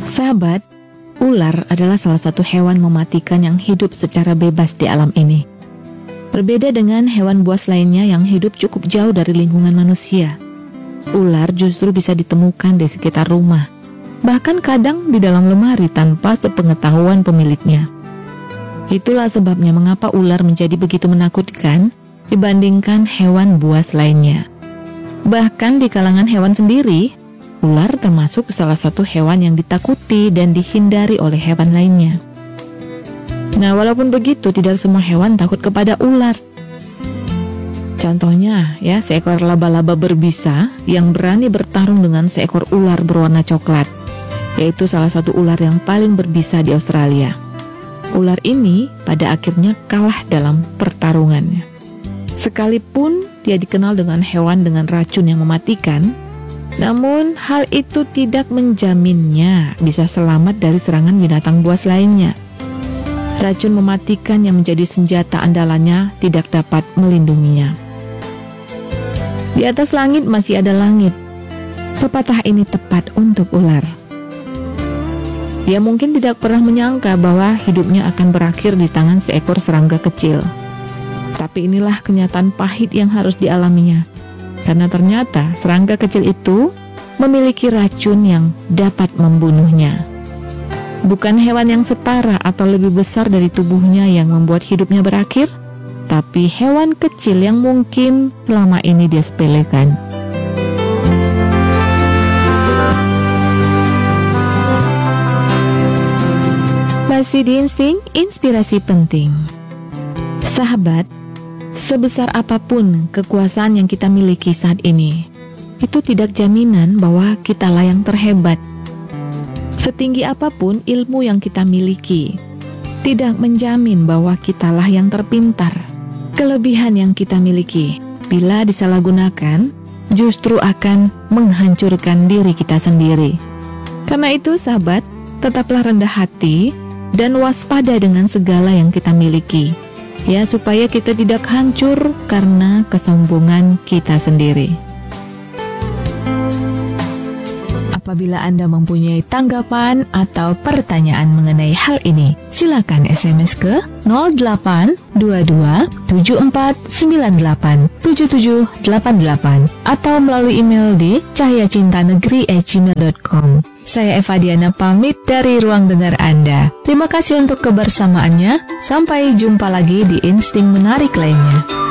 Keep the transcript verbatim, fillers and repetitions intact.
Sahabat, ular adalah salah satu hewan mematikan yang hidup secara bebas di alam ini. Berbeda dengan hewan buas lainnya yang hidup cukup jauh dari lingkungan manusia, ular justru bisa ditemukan di sekitar rumah, bahkan kadang di dalam lemari tanpa sepengetahuan pemiliknya. Itulah sebabnya mengapa ular menjadi begitu menakutkan dibandingkan hewan buas lainnya. Bahkan di kalangan hewan sendiri, ular termasuk salah satu hewan yang ditakuti dan dihindari oleh hewan lainnya. Nah, walaupun begitu, tidak semua hewan takut kepada ular. Contohnya, ya, seekor laba-laba berbisa yang berani bertarung dengan seekor ular berwarna coklat, yaitu salah satu ular yang paling berbisa di Australia. Ular ini pada akhirnya kalah dalam pertarungannya. Sekalipun dia dikenal dengan hewan dengan racun yang mematikan, namun hal itu tidak menjaminnya bisa selamat dari serangan binatang buas lainnya. Racun mematikan yang menjadi senjata andalannya tidak dapat melindunginya. Di atas langit masih ada langit. Pepatah ini tepat untuk ular. Dia mungkin tidak pernah menyangka bahwa hidupnya akan berakhir di tangan seekor serangga kecil. Tapi inilah kenyataan pahit yang harus dialaminya. Karena ternyata serangga kecil itu memiliki racun yang dapat membunuhnya. Bukan hewan yang setara atau lebih besar dari tubuhnya yang membuat hidupnya berakhir, tapi hewan kecil yang mungkin selama ini dia sepelekan. Masih di Insting, inspirasi penting. Sahabat, sebesar apapun kekuasaan yang kita miliki saat ini, itu tidak jaminan bahwa kitalah yang terhebat. Setinggi apapun ilmu yang kita miliki, tidak menjamin bahwa kitalah yang terpintar. Kelebihan yang kita miliki, bila disalahgunakan, justru akan menghancurkan diri kita sendiri. Karena itu, sahabat, tetaplah rendah hati dan waspada dengan segala yang kita miliki, ya, supaya kita tidak hancur karena kesombongan kita sendiri. Apabila Anda mempunyai tanggapan atau pertanyaan mengenai hal ini, silakan S M S ke nol delapan dua dua tujuh empat sembilan delapan tujuh tujuh delapan delapan atau melalui email di cahyacintanegeri at gmail dot com. Saya Eva Diana pamit dari ruang dengar Anda. Terima kasih untuk kebersamaannya. Sampai jumpa lagi di Insting Menarik lainnya.